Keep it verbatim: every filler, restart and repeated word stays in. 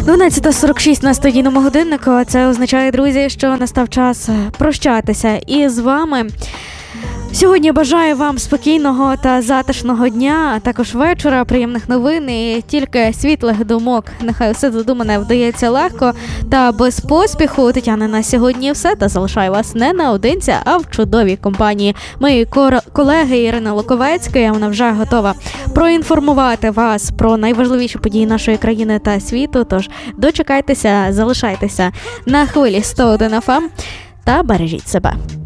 дванадцята сорок шість на студійному годиннику. Це означає, друзі, що настав час прощатися із вами. Сьогодні бажаю вам спокійного та затишного дня, а також вечора, приємних новин і тільки світлих думок. Нехай все задумане вдається легко та без поспіху. У Тетяни на сьогодні все, та залишаю вас не наодинці, а в чудовій компанії. Мої колеги Ірина Луковецька, вона вже готова проінформувати вас про найважливіші події нашої країни та світу. Тож дочекайтеся, залишайтеся на хвилі сто один еф ем та бережіть себе.